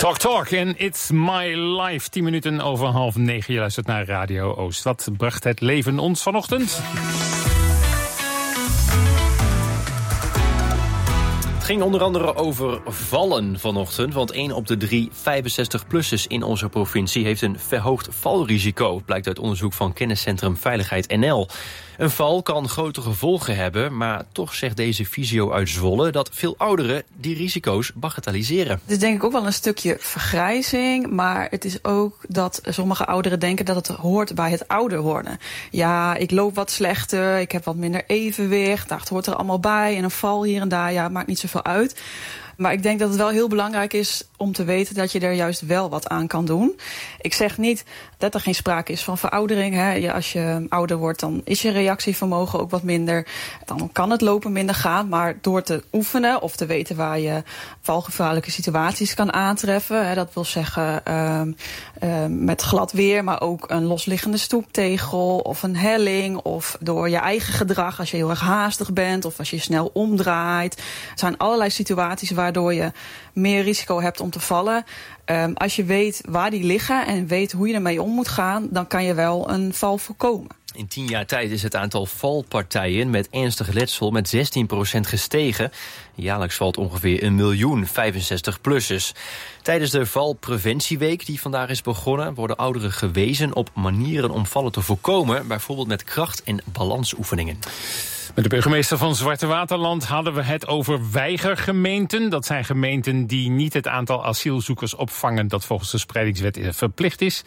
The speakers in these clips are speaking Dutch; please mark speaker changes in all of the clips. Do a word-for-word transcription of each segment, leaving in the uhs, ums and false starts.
Speaker 1: Talk Talk en It's My Life. tien minuten over half negen. Je luistert naar Radio Oost. Wat bracht het leven ons vanochtend?
Speaker 2: Het ging onder andere over vallen vanochtend. Want één op de drie vijfenzestig-plussers in onze provincie heeft een verhoogd valrisico. Blijkt uit onderzoek van Kenniscentrum Veiligheid N L. Een val kan grote gevolgen hebben, maar toch zegt deze fysio uit Zwolle dat veel ouderen die risico's bagatelliseren.
Speaker 3: Het is denk ik ook wel een stukje vergrijzing, maar het is ook dat sommige ouderen denken dat het hoort bij het ouder worden. Ja, ik loop wat slechter, ik heb wat minder evenwicht, dat hoort er allemaal bij en een val hier en daar, ja, maakt niet zoveel uit. Maar ik denk dat het wel heel belangrijk is om te weten dat je er juist wel wat aan kan doen. Ik zeg niet dat er geen sprake is van veroudering. Hè. Ja, als je ouder wordt, dan is je reactievermogen ook wat minder. Dan kan het lopen minder gaan. Maar door te oefenen of te weten waar je valgevaarlijke situaties kan aantreffen. Hè, dat wil zeggen uh, uh, met glad weer, maar ook een losliggende stoeptegel of een helling. Of door je eigen gedrag als je heel erg haastig bent of als je snel omdraait. Er zijn allerlei situaties waardoor je meer risico hebt om te vallen. Um, als je weet waar die liggen en weet hoe je ermee om moet gaan, dan kan je wel een val voorkomen.
Speaker 2: In tien jaar tijd is het aantal valpartijen met ernstig letsel met zestien procent gestegen. Jaarlijks valt ongeveer een miljoen vijfenzestig-plussers. Tijdens de Valpreventieweek die vandaag is begonnen worden ouderen gewezen op manieren om vallen te voorkomen. Bijvoorbeeld met kracht- en balansoefeningen.
Speaker 1: Met de burgemeester van Zwarte Waterland hadden we het over weigergemeenten. Dat zijn gemeenten die niet het aantal asielzoekers opvangen dat volgens de spreidingswet verplicht is.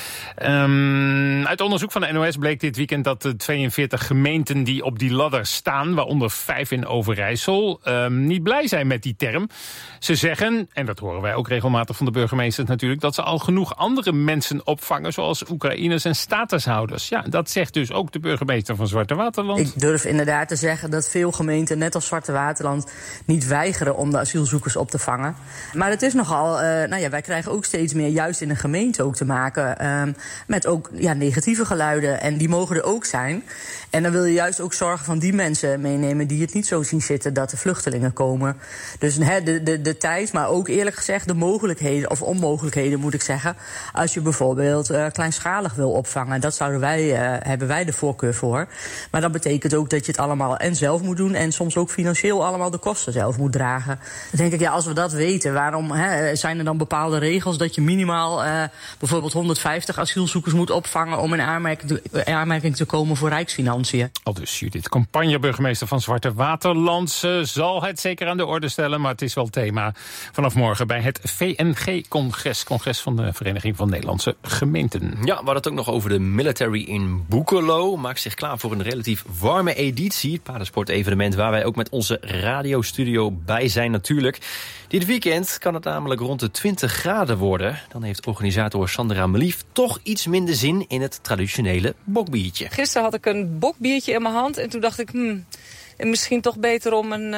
Speaker 1: Um, uit onderzoek van de N O S bleek dit weekend dat de tweeënveertig gemeenten die op die ladder staan, waaronder vijf in Overijssel, um, niet blij zijn met die term. Ze zeggen, en dat horen wij ook regelmatig van de burgemeesters natuurlijk, dat ze al genoeg andere mensen opvangen, zoals Oekraïners en statushouders. Ja, dat zegt dus ook de burgemeester van Zwarte Waterland.
Speaker 4: Ik durf inderdaad te zeggen dat veel gemeenten, net als Zwarte Waterland, niet weigeren om de asielzoekers op te vangen. Maar het is nogal, uh, nou ja, wij krijgen ook steeds meer, juist in de gemeente ook te maken, um, met ook ja, negatieve geluiden. En die mogen er ook zijn. En dan wil je juist ook zorgen van die mensen meenemen die het niet zo zien zitten dat de vluchtelingen komen. Dus he, de, de, de tijd, maar ook eerlijk gezegd de mogelijkheden, of onmogelijkheden moet ik zeggen, als je bijvoorbeeld uh, kleinschalig wil opvangen. Dat zouden wij, uh, hebben wij de voorkeur voor. Maar dat betekent ook dat je het allemaal en zelf moet doen en soms ook financieel allemaal de kosten zelf moet dragen. Dan denk ik, ja, als we dat weten, waarom he, zijn er dan bepaalde regels dat je minimaal uh, bijvoorbeeld honderdvijftig asielzoekers moet opvangen om in aanmerking te, aanmerking te komen voor rijksfinanciën?
Speaker 1: Al dus Judith Campagne, burgemeester van Zwarte Waterland. Ze zal het zeker aan de orde stellen, maar het is wel thema vanaf morgen bij het V N G-congres. Congres van de Vereniging van Nederlandse Gemeenten.
Speaker 2: Ja, we hadden het ook nog over de military in Boekelo. Maakt zich klaar voor een relatief warme editie. Het paardensport-evenement waar wij ook met onze radiostudio bij zijn natuurlijk. Dit weekend kan het namelijk rond de twintig graden worden. Dan heeft organisator Sandra Melief toch iets minder zin in het traditionele bokbiertje.
Speaker 5: Gisteren had ik een bokbiertje in mijn hand en toen dacht ik, hmm, misschien toch beter om een,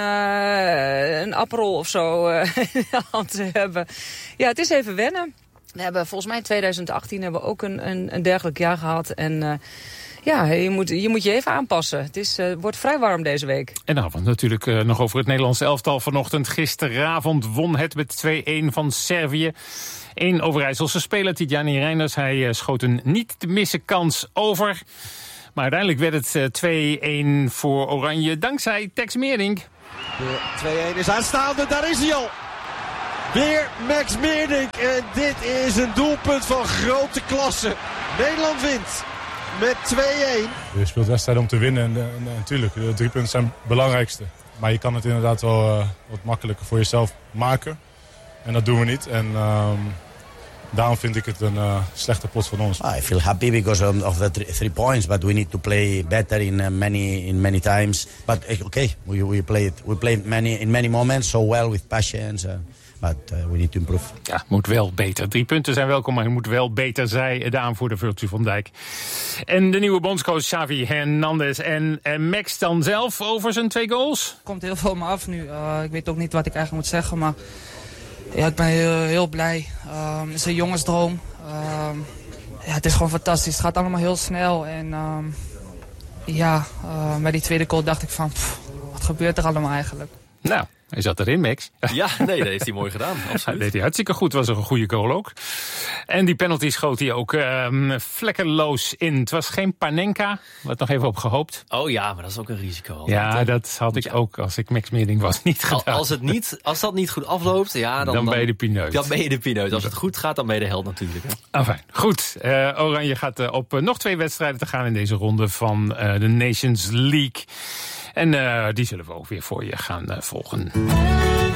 Speaker 5: uh, een Aperol of zo uh, in de hand te hebben. Ja, het is even wennen. We hebben volgens mij in tweeduizend achttien hebben we ook een, een, een dergelijk jaar gehad en uh, ja, je moet, je moet je even aanpassen. Het is, uh, wordt vrij warm deze week.
Speaker 1: En dan hadden we het natuurlijk uh, nog over het Nederlandse elftal vanochtend. Gisteravond won het met twee-een van Servië. Eén Overijsselse speler, Tidjani Reinders. Hij uh, schoot een niet te missen kans over. Maar uiteindelijk werd het uh, twee-een voor Oranje dankzij Tex Meerdink.
Speaker 6: De twee-een is aanstaande, daar is hij al. Weer Max Meerdink. En dit is een doelpunt van grote klasse. Nederland wint met twee-een.
Speaker 7: Je speelt wedstrijden om te winnen en, en, en natuurlijk, de drie punten zijn het belangrijkste. Maar je kan het inderdaad wel uh, wat makkelijker voor jezelf maken. En dat doen we niet. En um, daarom vind ik het een uh, slechte pot van ons.
Speaker 8: I feel happy because of the three points, but we need to play better in uh, many in many times. But okay, we we played we played many in many moments so well with passion. Uh, But uh, we need to improve.
Speaker 1: Ja, moet wel beter. Drie punten zijn welkom, maar het moet wel beter, zei de aanvoerder Virtue van Dijk. En de nieuwe bondscoach Xavi Hernandez. En, en Max dan zelf over zijn twee goals?
Speaker 9: Er komt heel veel op me af nu. Uh, ik weet ook niet wat ik eigenlijk moet zeggen, maar ja, ik ben heel, heel blij. Uh, het is een jongensdroom. Uh, ja, het is gewoon fantastisch. Het gaat allemaal heel snel. En uh, ja, uh, bij die tweede goal dacht ik van, pff, wat gebeurt er allemaal eigenlijk?
Speaker 1: Nou, Hij zat erin, Max.
Speaker 2: Ja, nee, dat heeft hij mooi gedaan. Absoluut.
Speaker 1: Dat deed hij hartstikke goed. Was er een goede goal ook. En die penalty schoot hij ook um, vlekkeloos in. Het was geen Panenka. We hadden nog even op gehoopt.
Speaker 2: Oh ja, maar dat is ook een risico.
Speaker 1: Ja, want, dat had ik ja. ook als ik Max Meerdink was niet gedaan.
Speaker 2: Als, het niet, als dat niet goed afloopt, ja, dan,
Speaker 1: dan ben je de pineut.
Speaker 2: Dan ben je de pineut. Als het goed gaat, dan ben je de held natuurlijk. Hè.
Speaker 1: Enfin, goed. Uh, Oranje gaat uh, op uh, nog twee wedstrijden te gaan in deze ronde van uh, de Nations League. En uh, die zullen we ook weer voor je gaan uh, volgen.